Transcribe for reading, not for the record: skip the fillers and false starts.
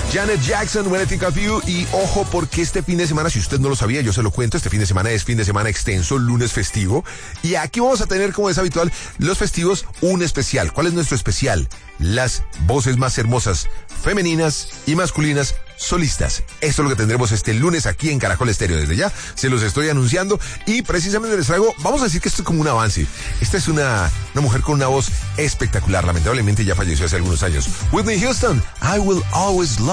Janet Jackson, When I Think of You. Y ojo, porque este fin de semana, si usted no lo sabía, yo se lo cuento, este fin de semana es fin de semana extenso, lunes festivo. Y aquí vamos a tener, como es habitual, los festivos, un especial. ¿Cuál es nuestro especial? Las voces más hermosas, femeninas y masculinas, solistas. Esto es lo que tendremos este lunes aquí en Caracol Estéreo. Desde ya se los estoy anunciando y precisamente les traigo, vamos a decir que esto es como un avance. Esta es una mujer con una voz espectacular. Lamentablemente ya falleció hace algunos años. Whitney Houston, I Will Always Love